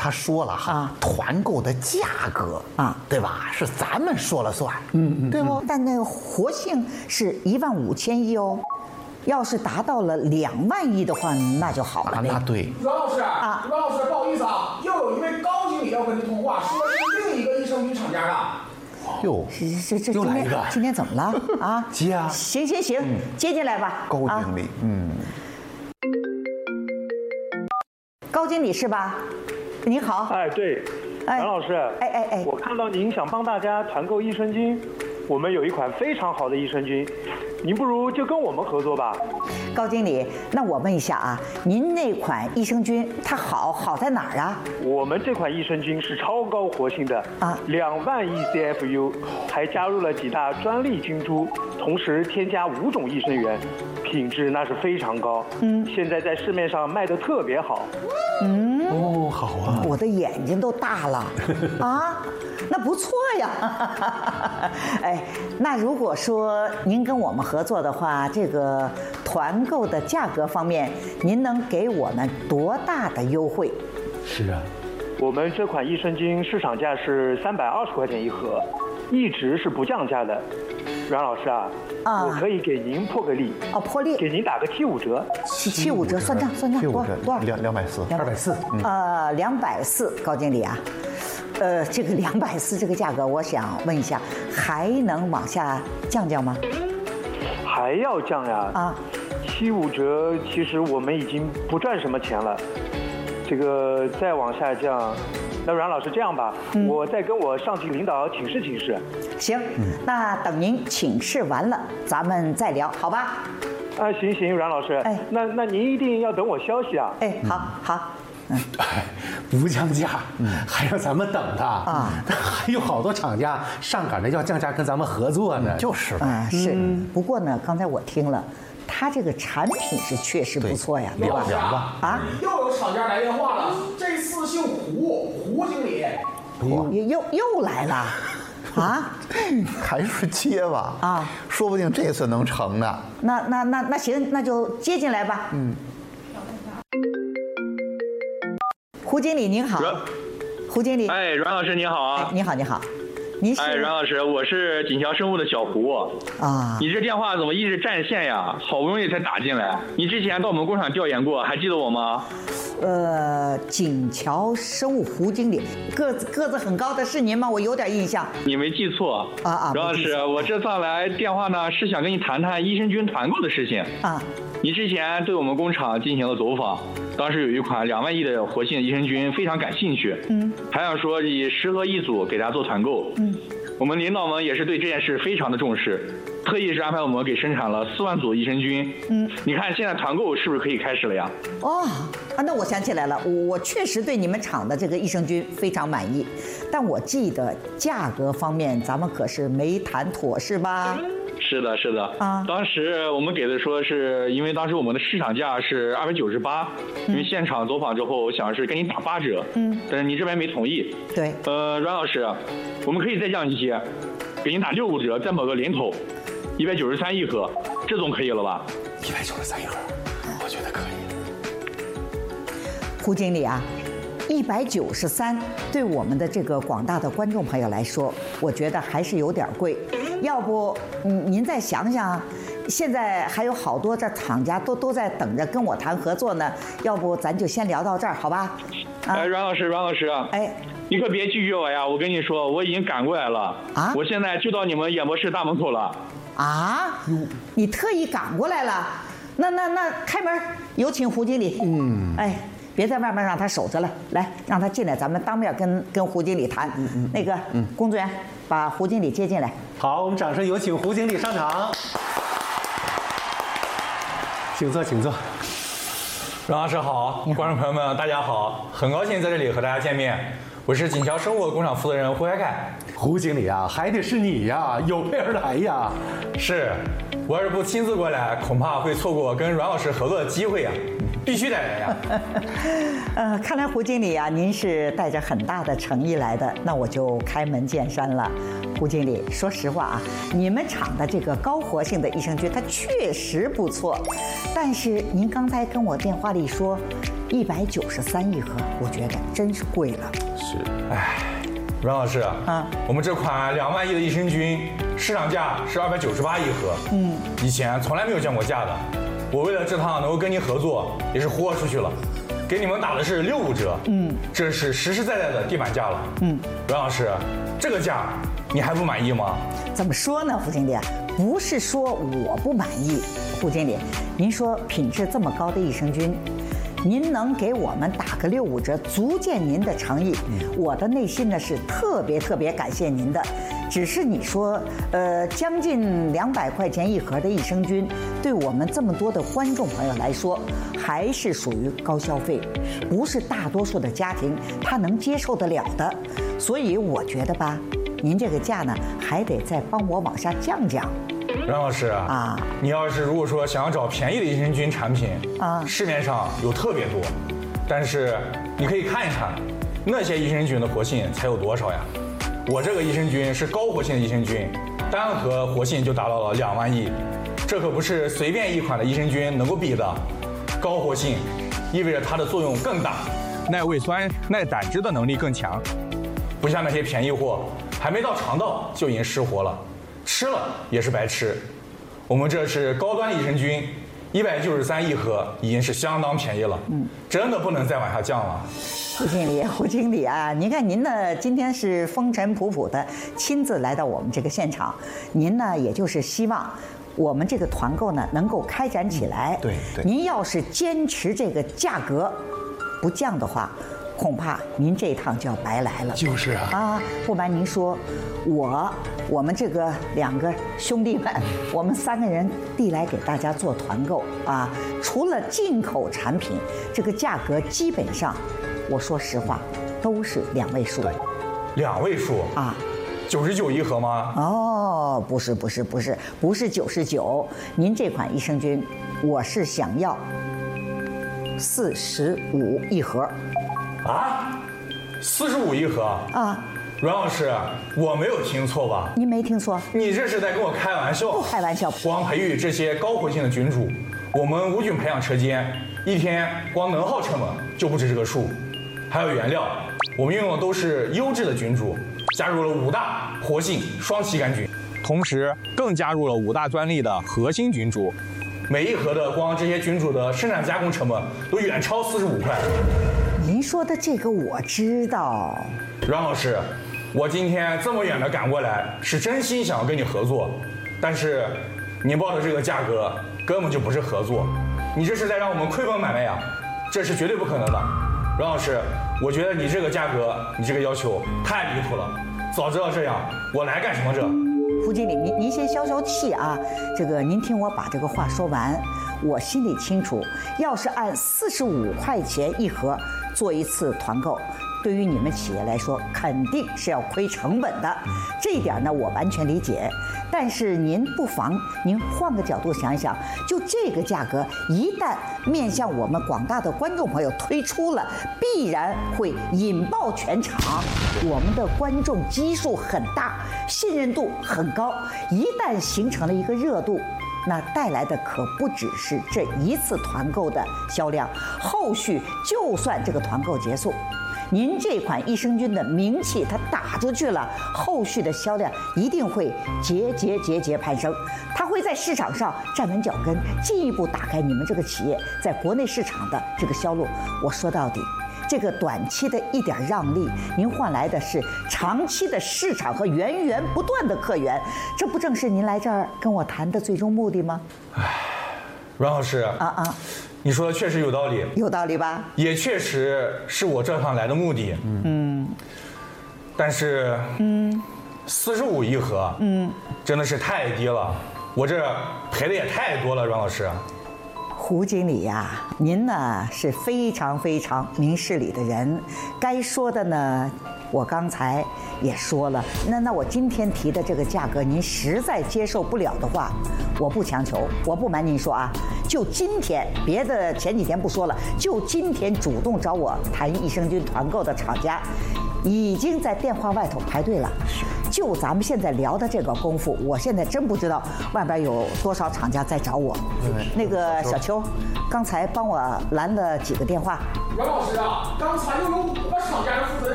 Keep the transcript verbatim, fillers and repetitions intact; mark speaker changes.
Speaker 1: 他说了哈，啊、团购的价格啊，对吧？是咱们说了算，嗯嗯，对不？
Speaker 2: 但那个活性是一万五千亿哦。要是达到了两万亿的话，那就好了。
Speaker 1: 啊、那对。
Speaker 3: 阮老师啊，阮老师，不好意思啊，又有一位高经理要跟您通话，说是另一个益生菌厂家的。
Speaker 1: 哟，
Speaker 2: 这这今天今天怎么了啊？
Speaker 1: 接啊！
Speaker 2: 行行行，嗯、接进来吧。
Speaker 1: 高经理，啊、嗯。
Speaker 2: 高经理是吧？您好。
Speaker 4: 哎，对，阮老师。
Speaker 2: 哎哎哎，
Speaker 4: 我看到您想帮大家团购益生菌，我们有一款非常好的益生菌。您不如就跟我们合作吧，
Speaker 2: 高经理。那我问一下啊，您那款益生菌它好好在哪儿啊？
Speaker 4: 我们这款益生菌是超高活性的啊，两万亿 C F U， 还加入了几大专利菌株，同时添加五种益生元，品质那是非常高。嗯，现在在市面上卖得特别好。
Speaker 1: 嗯，哦，好啊，
Speaker 2: 我的眼睛都大了啊，那不错呀。哎，那如果说您跟我们合作的话，这个团购的价格方面，您能给我们多大的优惠？
Speaker 1: 是啊，
Speaker 4: 我们这款益生菌市场价是三百二十块钱一盒，一直是不降价的。阮老师啊，啊我可以给您破个例
Speaker 2: 哦，破例，
Speaker 4: 给您打个七五折。
Speaker 2: 七七五折，算账算账，多多少？
Speaker 1: 两两百四，二百四。
Speaker 2: 呃，两百四，高经理啊，呃，这个两百四这个价格，我想问一下，还能往下降降吗？
Speaker 4: 还要降呀？啊，七五折，其实我们已经不赚什么钱了，这个再往下降。那阮老师这样吧，嗯、我再跟我上级领导请示请示。
Speaker 2: 行，嗯、那等您请示完了，咱们再聊，好吧？
Speaker 4: 啊，行行，阮老师，哎，那那您一定要等我消息啊。
Speaker 2: 哎，好，好。
Speaker 1: 嗯，哎，不降价，嗯，还让咱们等他啊？还有好多厂家上赶着要降价跟咱们合作呢。就是
Speaker 2: 啊，是。不过呢，刚才我听了。他这个产品是确实不错呀，对吧？
Speaker 3: 啊，又有厂家来电话了，这次姓胡，胡经理，
Speaker 2: 又又又来了，啊，
Speaker 1: 还是接吧，啊，说不定这次能成呢。
Speaker 2: 那那那那行，那就接进来吧。嗯。胡经理您好，胡经理。
Speaker 5: 哎，阮老师您好啊。
Speaker 2: 你好，你好。您是？
Speaker 5: 哎，阮老师，我是锦桥生物的小胡
Speaker 2: 啊。
Speaker 5: 你这电话怎么一直占线呀？好不容易才打进来。你之前到我们工厂调研过，还记得我吗？
Speaker 2: 呃，锦桥生物胡经理，个子个子很高的是您吗？我有点印象。
Speaker 5: 你没记错
Speaker 2: 啊啊！
Speaker 5: 阮老师，我这次来电话呢，是想跟你谈谈益生菌团购的事情啊。你之前对我们工厂进行了走访，当时有一款两万亿的活性益生菌非常感兴趣，嗯，还想说以十盒一组给大家做团购，嗯，我们领导们也是对这件事非常的重视，特意是安排我们给生产了四万组益生菌，嗯，你看现在团购是不是可以开始了呀？
Speaker 2: 哦，啊，那我想起来了，我确实对你们厂的这个益生菌非常满意，但我记得价格方面咱们可是没谈妥，是吧？
Speaker 5: 是的，是的啊。当时我们给的说是因为当时我们的市场价是二百九十八，因为现场走访之后，我想是给你打八折，嗯，但是你这边没同意。
Speaker 2: 对。
Speaker 5: 呃，阮老师，我们可以再降一些，给您打六五折，再抹个零头，一百九十三一盒，这总可以了吧？
Speaker 1: 一百九十三一盒，我觉得可以。
Speaker 2: 胡经理啊，一百九十三对我们的这个广大的观众朋友来说，我觉得还是有点贵。要不，嗯，您再想想，现在还有好多这厂家都都在等着跟我谈合作呢。要不咱就先聊到这儿，好吧？
Speaker 5: 啊、哎，阮老师，阮老师，哎，你可别拒绝我呀！我跟你说，我已经赶过来了啊！我现在就到你们演播室大门口了。
Speaker 2: 啊？你特意赶过来了？那那那，开门，有请胡经理。嗯。哎。别在外面让他守着了，来让他进来，咱们当面跟跟胡经理谈。嗯嗯，那个，嗯，工作人员把胡经理接进来。
Speaker 1: 好，我们掌声有请胡经理上场。请坐，请坐。
Speaker 6: 阮老师好，观众朋友们大家好，很高兴在这里和大家见面。我是锦桥生物工厂负责人胡凯凯。
Speaker 1: 胡经理啊，还得是你呀，有备而来呀。
Speaker 6: 是，我要是不亲自过来，恐怕会错过跟阮老师合作的机会呀。 必须得来呀。
Speaker 2: 呃，看来胡经理啊，您是带着很大的诚意来的，那我就开门见山了。胡经理，说实话啊，你们厂的这个高活性的益生菌它确实不错，但是您刚才跟我电话里说一百九十三一盒，我觉得真是贵了。
Speaker 6: 是，哎，阮老师啊，我们这款两万亿的益生菌市场价是二百九十八一盒，嗯，以前从来没有降过价的。我为了这趟能够跟您合作，也是豁出去了，给你们打的是六五折，嗯，这是实实在在的地板价了，嗯，阮老师，这个价你还不满意吗？
Speaker 2: 怎么说呢，胡经理，不是说我不满意，胡经理，您说品质这么高的益生菌，您能给我们打个六五折，足见您的诚意。我的内心呢是特别特别感谢您的。只是你说，呃，将近两百块钱一盒的益生菌，对我们这么多的观众朋友来说，还是属于高消费，不是大多数的家庭他能接受得了的。所以我觉得吧，您这个价呢，还得再帮我往下降降。
Speaker 6: 阮老师啊，你要是如果说想要找便宜的益生菌产品啊，市面上有特别多，但是你可以看一看那些益生菌的活性才有多少呀？我这个益生菌是高活性的益生菌，单盒活性就达到了两万亿，这可不是随便一款的益生菌能够比的。高活性意味着它的作用更大，耐胃酸、耐胆汁的能力更强，不像那些便宜货，还没到肠道就已经失活了。吃了也是白吃，我们这是高端益生菌，一百九十三一盒已经是相当便宜了，嗯，真的不能再往下降了。
Speaker 2: 胡经理，胡经理啊，您看您呢，今天是风尘仆仆的亲自来到我们这个现场，您呢，也就是希望我们这个团购呢能够开展起来。
Speaker 1: 对对，
Speaker 2: 您要是坚持这个价格不降的话，恐怕您这一趟就要白来了。
Speaker 1: 就是啊，
Speaker 2: 啊，不瞒您说，我我们这个两个兄弟们，我们三个人递来给大家做团购啊，除了进口产品，这个价格基本上，我说实话，都是两位数。
Speaker 6: 两位数啊？九十九一盒吗？
Speaker 2: 哦，不是不是不是不是九十九，您这款益生菌，我是想要四十五一盒。
Speaker 6: 啊，四十五一盒啊！阮老师，我没有听错吧？
Speaker 2: 您没听错，
Speaker 6: 你这是在跟我开玩笑？
Speaker 2: 不开玩笑。
Speaker 6: 光培育这些高活性的菌株，我们无菌培养车间一天光能耗成本就不止这个数，还有原料，我们用的都是优质的菌株，加入了五大活性双歧杆菌，同时更加入了五大专利的核心菌株。每一盒的光这些菌株的生产加工成本都远超四十五块。
Speaker 2: 您说的这个我知道，
Speaker 6: 阮老师，我今天这么远的赶过来，是真心想要跟你合作，但是你报的这个价格根本就不是合作，你这是在让我们亏本买卖呀，这是绝对不可能的。阮老师，我觉得你这个价格，你这个要求太离谱了，早知道这样，我来干什么这？
Speaker 2: 胡经理，您您先消消气啊，这个您听我把这个话说完。我心里清楚，要是按四十五块钱一盒做一次团购，对于你们企业来说肯定是要亏成本的，这一点呢我完全理解。但是您不妨您换个角度想一想，就这个价格一旦面向我们广大的观众朋友推出了，必然会引爆全场。我们的观众基数很大，信任度很高，一旦形成了一个热度，那带来的可不只是这一次团购的销量，后续就算这个团购结束，您这款益生菌的名气它打出去了，后续的销量一定会节节节节攀升，它会在市场上站稳脚跟，进一步打开你们这个企业在国内市场的这个销路。我说到底，这个短期的一点让利，您换来的是长期的市场和源源不断的客源，这不正是您来这儿跟我谈的最终目的吗？
Speaker 6: 唉，阮老师啊啊，你说的确实有道理，
Speaker 2: 有道理吧？
Speaker 6: 也确实是我这趟来的目的。嗯，但是嗯，四十五一盒，嗯，真的是太低了，我这赔的也太多了，阮老师。
Speaker 2: 胡经理呀、啊，您呢是非常非常明事理的人，该说的呢，我刚才也说了。那那我今天提的这个价格，您实在接受不了的话，我不强求。我不瞒您说啊， 就今天，别的前几天不说了，就今天主动找我谈益生菌团购的厂家，已经在电话外头排队了。就咱们现在聊的这个功夫，我现在真不知道外边有多少厂家在找我。那个小邱，刚才帮我拦了几个电话。
Speaker 3: 袁老师啊，刚才又有五个厂家的负责人